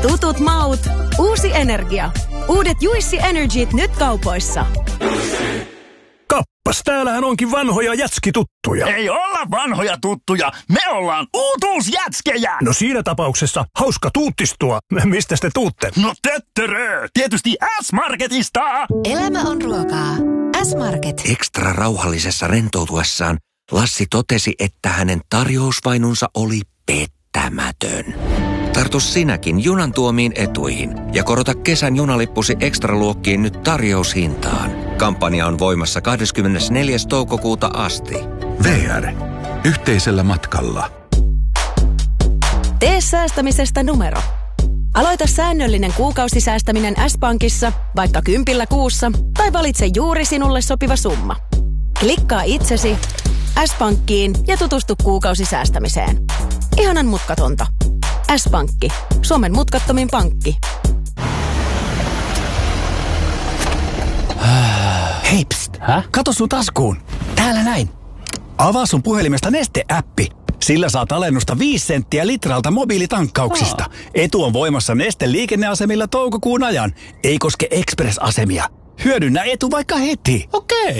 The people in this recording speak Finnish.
Tutut maut, uusi energia. Uudet Juicy Energyt nyt kaupoissa. Kappas, täällähän onkin vanhoja jätskituttuja. Ei olla vanhoja tuttuja, me ollaan uutuusjätskejä! No siinä tapauksessa hauska tuuttistua. Mistä te tuutte? No töttörö, tietysti S-Marketista! Elämä on ruokaa. S-Market. Ekstra rauhallisessa rentoutuessaan Lassi totesi, että hänen tarjousvainunsa oli pettämätön. Tartu sinäkin junan tuomiin etuihin ja korota kesän junalippusi ekstraluokkiin nyt tarjoushintaan. Kampanja on voimassa 24. toukokuuta asti. VR. Yhteisellä matkalla. Tee säästämisestä numero. Aloita säännöllinen kuukausisäästäminen S-Pankissa vaikka 10 kuussa tai valitse juuri sinulle sopiva summa. Klikkaa itsesi S-Pankkiin ja tutustu kuukausisäästämiseen. Ihanan mutkatonta. S-Pankki. Suomen mutkattomin pankki. Hei pst, kato sun taskuun. Täällä näin. Avaa sun puhelimesta Neste-äppi. Sillä saat alennusta 5 senttiä litralta mobiilitankkauksista. Etu on voimassa Neste liikenneasemilla toukokuun ajan. Ei koske Express-asemia. Hyödynnä etu vaikka heti. Okei.